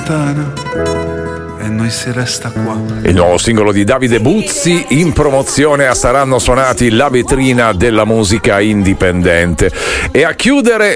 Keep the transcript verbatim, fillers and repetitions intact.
lontana e noi si resta qua. Il nuovo singolo di Davide Buzzi in promozione a Saranno Suonati, la vetrina della musica indipendente. E a chiudere